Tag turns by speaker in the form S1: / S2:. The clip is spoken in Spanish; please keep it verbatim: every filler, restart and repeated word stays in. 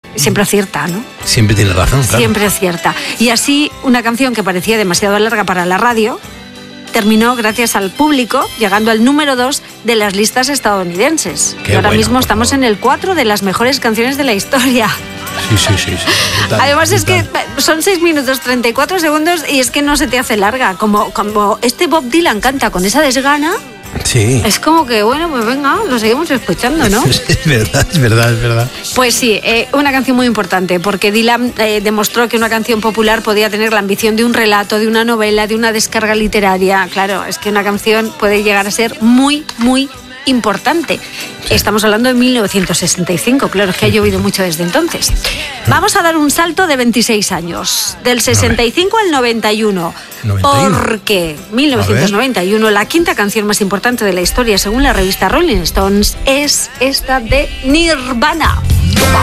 S1: siempre acierta, ¿no?
S2: Siempre tiene razón, claro.
S1: Siempre acierta. Y así, una canción que parecía demasiado larga para la radio terminó gracias al público llegando al número dos de las listas estadounidenses.
S2: Qué
S1: y ahora
S2: bueno,
S1: mismo
S2: por
S1: estamos
S2: favor.
S1: en el cuatro de las mejores canciones de la historia.
S2: Sí, sí, sí. sí. Brutal,
S1: Además es que
S2: brutal.
S1: son seis minutos treinta y cuatro segundos y es que no se te hace larga. Como, como este Bob Dylan canta con esa desgana,
S2: Sí.
S1: es como que, bueno, pues venga, lo seguimos escuchando, ¿no?
S2: Es verdad, es verdad, es verdad.
S1: Pues sí, eh, una canción muy importante, porque Dylan eh, demostró que una canción popular podía tener la ambición de un relato, de una novela, de una descarga literaria. Claro, es que una canción puede llegar a ser muy, muy importante. Estamos hablando de mil novecientos sesenta y cinco, claro, es que ha llovido mucho desde entonces. Vamos a dar un salto de veintiséis años, del sesenta y cinco al noventa y uno.
S2: noventa y uno.
S1: Porque mil novecientos noventa y uno, la quinta canción más importante de la historia, según la revista Rolling Stones, es esta de Nirvana.